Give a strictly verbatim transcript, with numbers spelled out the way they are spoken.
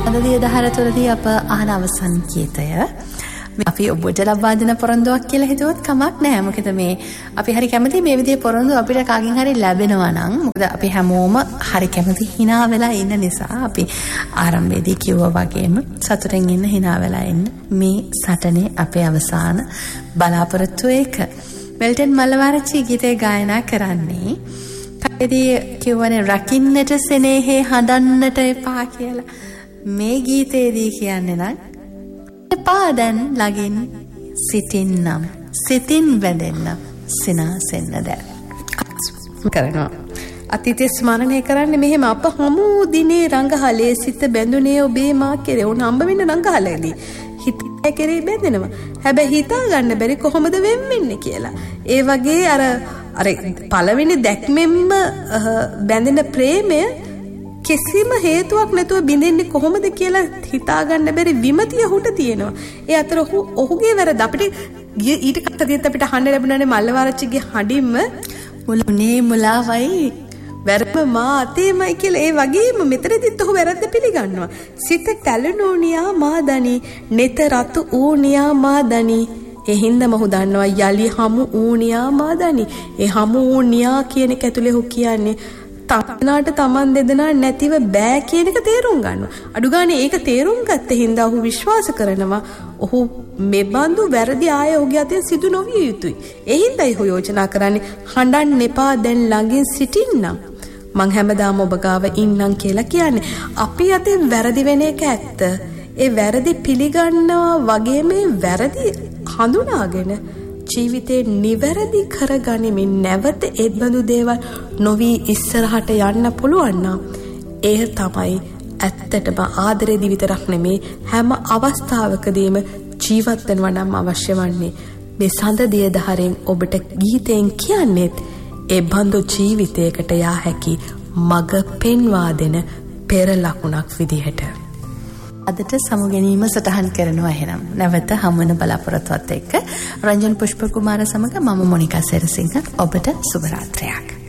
අද දියදහර තුළදී අප අහන අවසන් ගීතය අපි ඔබට ලබා දෙන පොරොන්දුවක් කියලා හිතුවොත් කමක් නැහැ. මොකද මේ අපි හරි කැමති මේ විදිහේ පොරොන්දු අපිට කාගෙන් හරි ලැබෙනවා නම්. මොකද අපි හැමෝම හරි කැමති hina වෙලා ඉන්න නිසා අපි ආරම්භයේදී කිව්වා වගේම සතුටින් ඉන්න hina වෙලා ඉන්න මේ සටනේ අපේ අවසාන බලාපොරොත්තු එක. මෙල්ටන් මල්ලවආරච්චි ගීතය ගායනා කරන්නේ කවේදී කිව්වනේ රකින්නට සෙනෙහේ හඬන්නට එපා කියලා. මේ ගීතේදී කියන්නේ නම් එපා දැන් ළඟින් සිටින්නම් සිතින් වැදෙන්න සිනාසෙන්න දැන් කරනවා. අතීතය ස්මරණය කරන්නේ මෙහෙම අප හමු දිනේ රංගහලේ සිත බැඳුනේ ඔබේ මා කෙරේ. උන් හම්බ වෙන්න රංගහලේදී හිතේ කෙරේ බැඳෙනවා. හැබැයි හිතා ගන්න බැරි කොහොමද වෙන් වෙන්නේ කියලා. ඒ වගේ අර අර පළවෙනි දැක්මෙන්ම බැඳෙන ප්‍රේමය කිසිම හේතුවක් නැතුව බින්දෙන්නේ කොහොමද කියලා හිතා ගන්න බැරි විමතිය හුට තියෙනවා. ඒ අතර ඔහු ඔහුගේ වැරද්ද අපිට ඊට කටදිත් අපිට අහන්න ලැබුණානේ මල්ලවආරච්චිගේ හඬින්ම මුලුනේ මුලාවයි වැරම මා අතේමයි කියලා. ඒ වගේම මෙතනදිත් ඔහු වැරද්ද පිළිගන්නවා. සිත තැලුණෝනියා මා දනි නෙත රතු ඌනියා මා දනි. ඒ හින්දාම ඔහු දන්නවා යලි හමු ඌනියා මා දනි. ඒ හමු ඌනියා කියන එක ඇතුලේ ඔහු කියන්නේ තපනාට තමන් දෙදෙනා නැතිව බෑ කියන එක තේරුම් ගන්නවා. අඩු ගානේ ඒක තේරුම් ගත්තේ හින්දා ඔහු විශ්වාස කරනවා ඔහු මේ බඳු වැරදි ආය ඔහුගේ අතෙන් සිදු නොවිය යුතුයි. ඒ හින්දායි ඔහු යෝජනා කරන්නේ හඬන්න එපා දැන් ළඟින් සිටින්නම්. මං හැමදාම ඔබ ගාව ඉන්නම් කියලා කියන්නේ. අපි අතෙන් වැරදි වෙන එක ඇත්ත. ඒ වැරදි පිළිගන්නවා වගේ මේ වැරදි හඳුනාගෙන ජීවිතේ නිවැරදි කරගනිමින් නැවත ඒ බඳු දේවල් නොවි ඉස්සරහට යන්න පුළුවන් නම් ඒ තමයි ඇත්තටම ආදරේදී විතරක් නෙමේ හැම අවස්ථාවකදීම ජීවත් වෙනවා නම් අවශ්‍ය වන්නේ. මේ සඳ දියදහරෙන් ඔබට ගීතෙන් කියන්නේත් ඒ බඳු ජීවිතයකට යා හැකි මඟ පෙන්වා දෙන පෙර ලකුණක් විදිහට. අදට සමුගැනීම සටහන් කරනවා. එහෙනම් නැවත හමුවන බලාපොරොත්තුවත් එක්ක රංජන් පුෂ්ප කුමාර සමග මම මොනිකා සෙරසිංහ ඔබට සුබ රාත්‍රියක්.